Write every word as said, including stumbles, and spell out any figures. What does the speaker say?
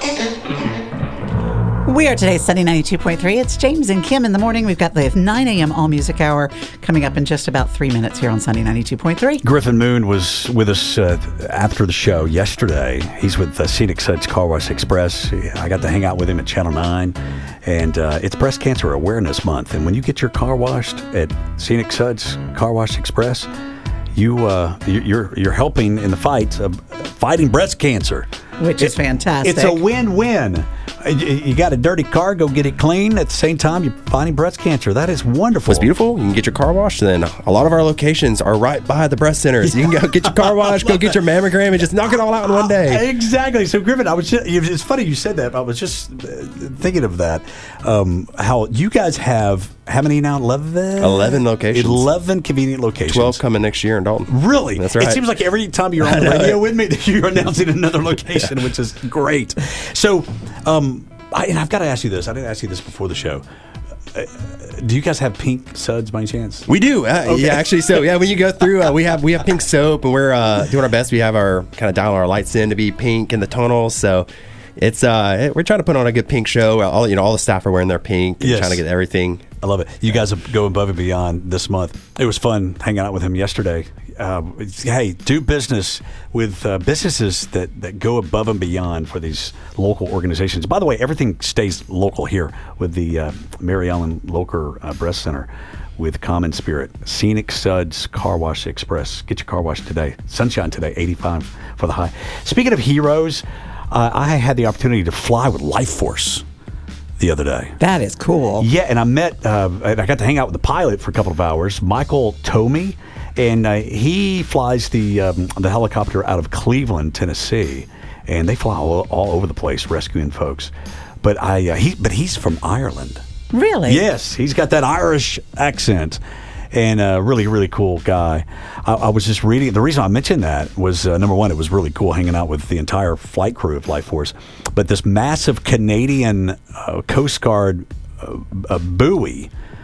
We are today Sunny ninety-two point three. It's James and Kim in the morning. We've got the nine a.m. All Music Hour coming up in just about three minutes here on Sunny ninety-two point three. Griffin Moon was with us uh, after the show yesterday. He's with uh, Scenic Suds Car Wash Express. I got to hang out with him at Channel nine, and uh, it's Breast Cancer Awareness Month. And when you get your car washed at Scenic Suds Car Wash Express, you uh, you're you're helping in the fight of fighting breast cancer, which is fantastic. It's a win-win. You got a dirty car, go get it clean. At the same time, you're fighting breast cancer. That is wonderful. What's beautiful, you can get your car washed. Then a lot of our locations are right by the breast centers. You can go get your car washed, go get your mammogram, and just knock it all out in one day. Exactly. So, Griffin, I was just, it's funny you said that. I was just thinking of that. Um, how you guys have, how many now? eleven? eleven locations. eleven convenient locations. twelve coming next year in Dalton. Really? That's right. It seems like every time you're on the radio with me, you're announcing another location, which is great. So, um, I, and I've got to ask you this. I didn't ask you this before the show. Uh, do you guys have pink suds by any chance? We do. Uh, okay. Yeah, actually. So yeah, when you go through, uh, we have we have pink soap, and we're uh, doing our best. We have our kind of dial our lights in to be pink in the tonals. So it's uh, we're trying to put on a good pink show. All you know, all the staff are wearing their pink. And yes. Trying to get everything. I love it. You guys go above and beyond this month. It was fun hanging out with him yesterday. Uh, hey, do business with uh, businesses that, that go above and beyond for these local organizations. By the way, everything stays local here with the uh, Mary Ellen Locher uh, Breast Center with Common Spirit. Scenic Suds Car Wash Express. Get your car washed today. Sunshine today, eighty-five for the high. Speaking of heroes, uh, I had the opportunity to fly with Life Force the other day. That is cool. Yeah, and I met, uh, I got to hang out with the pilot for a couple of hours, Michael Tomey, and uh, he flies the um, the helicopter out of Cleveland, Tennessee, and they fly all, all over the place rescuing folks. But I, uh, he, but he's from Ireland. Really? Yes, he's got that Irish accent. And a really, really cool guy. I, I was just reading. The reason I mentioned that was, uh, number one, it was really cool hanging out with the entire flight crew of Life Force. But this massive Canadian uh, Coast Guard uh, uh, buoy